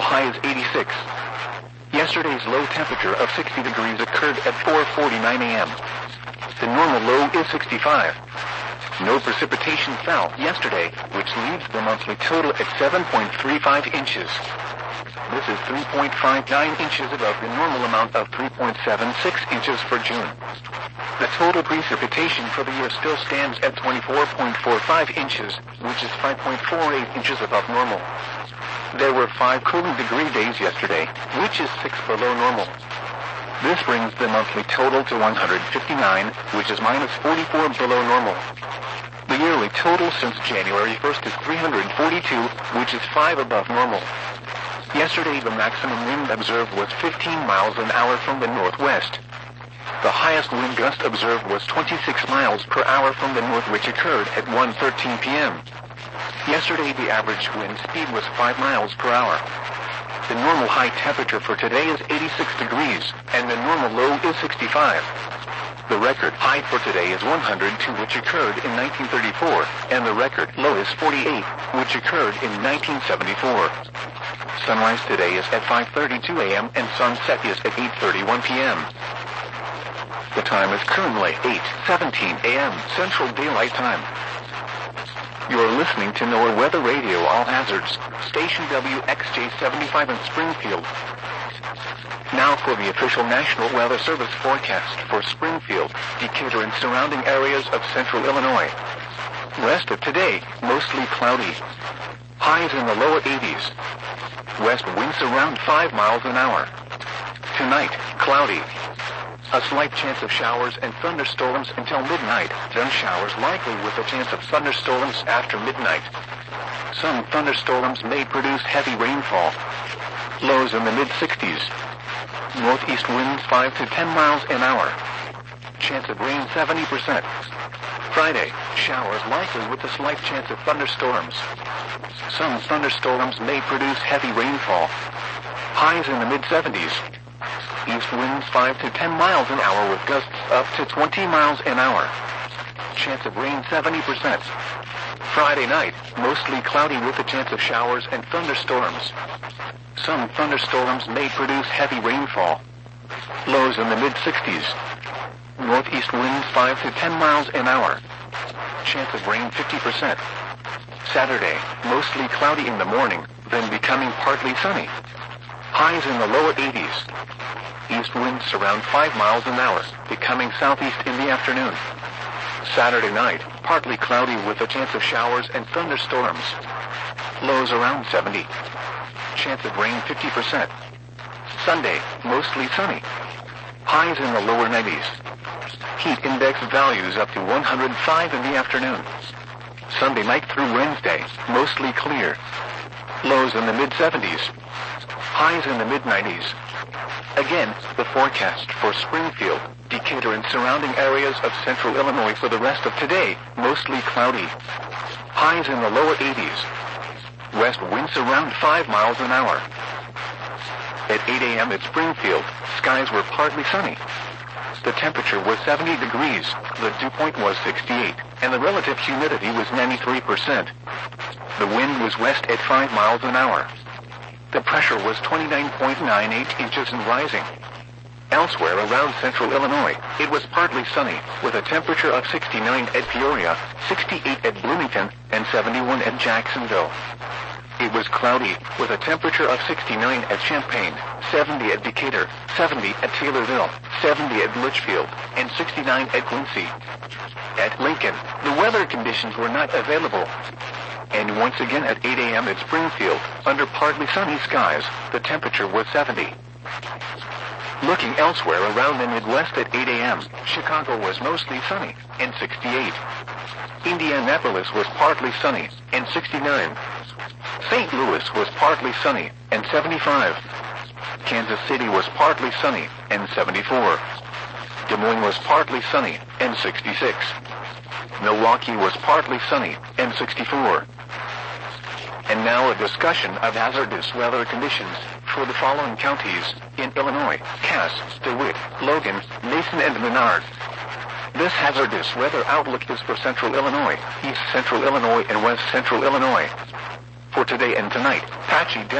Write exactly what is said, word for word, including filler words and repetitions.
high is eighty-six. Yesterday's low temperature of sixty degrees occurred at four forty-nine a m The normal low is sixty-five. No precipitation fell yesterday, which leaves the monthly total at seven point three five inches. This is three point five nine inches above the normal amount of three point seven six inches for June. The total precipitation for the year still stands at twenty-four point four five inches, which is five point four eight inches above normal. There were five cooling degree days yesterday, which is six below normal. This brings the monthly total to one hundred fifty-nine, which is minus forty-four below normal. The yearly total since January first is three hundred forty-two, which is five above normal. Yesterday the maximum wind observed was fifteen miles an hour from the northwest. The highest wind gust observed was twenty-six miles per hour from the north, which occurred at one thirteen p m Yesterday the average wind speed was five miles per hour. The normal high temperature for today is eighty-six degrees, and the normal low is sixty-five. The record high for today is one hundred two, which occurred in nineteen thirty-four, and the record low is forty-eight, which occurred in nineteen seventy-four. Sunrise today is at five thirty-two a m and sunset is at eight thirty-one p m The time is currently eight seventeen a m Central Daylight Time. You're listening to NOAA Weather Radio All Hazards, station W X J seventy-five in Springfield. Now for the official National Weather Service forecast for Springfield, Decatur and surrounding areas of central Illinois. Rest of today, mostly cloudy. Highs in the lower eighties. West winds around five miles an hour. Tonight, cloudy. A slight chance of showers and thunderstorms until midnight, then showers likely with a chance of thunderstorms after midnight. Some thunderstorms may produce heavy rainfall. Lows in the mid-sixties. Northeast winds five to ten miles an hour. Chance of rain seventy percent. Friday, showers likely with a slight chance of thunderstorms. Some thunderstorms may produce heavy rainfall. Highs in the mid-seventies. East winds five to ten miles an hour with gusts up to twenty miles an hour. Chance of rain seventy percent. Friday night, mostly cloudy with a chance of showers and thunderstorms. Some thunderstorms may produce heavy rainfall. Lows in the mid-sixties. Northeast winds five to ten miles an hour. Chance of rain fifty percent. Saturday, mostly cloudy in the morning, then becoming partly sunny. Highs in the lower eighties. East winds around five miles an hour, becoming southeast in the afternoon. Saturday night, partly cloudy with a chance of showers and thunderstorms. Lows around seventy. Chance of rain fifty percent. Sunday, mostly sunny. Highs in the lower nineties. Heat index values up to one hundred five in the afternoon. Sunday night through Wednesday, mostly clear. Lows in the mid-seventies. Highs in the mid-nineties. Again, the forecast for Springfield, Decatur and surrounding areas of central Illinois for the rest of today, mostly cloudy. Highs in the lower eighties. West winds around five miles an hour. At eight a m at Springfield, skies were partly sunny. The temperature was seventy degrees, the dew point was sixty-eight, and the relative humidity was ninety-three percent. The wind was west at five miles an hour. The pressure was twenty-nine point nine eight inches and rising. Elsewhere around central Illinois, it was partly sunny, with a temperature of sixty-nine at Peoria, sixty-eight at Bloomington, and seventy-one at Jacksonville. It was cloudy, with a temperature of sixty-nine at Champaign, seventy at Decatur, seventy at Taylorville, seventy at Litchfield, and sixty-nine at Quincy. At Lincoln, the weather conditions were not available. And once again at eight a m at Springfield, under partly sunny skies, the temperature was seventy. Looking elsewhere around the Midwest at eight a m, Chicago was mostly sunny, and sixty-eight. Indianapolis was partly sunny, and sixty-nine. Saint Louis was partly sunny, and seventy-five. Kansas City was partly sunny, and seventy-four. Des Moines was partly sunny, and sixty-six. Milwaukee was partly sunny, and sixty-four. And now a discussion of hazardous weather conditions for the following counties in Illinois: Cass, DeWitt, Logan, Mason, and Menard. This hazardous weather outlook is for central Illinois, east central Illinois, and west central Illinois. For today and tonight, patchy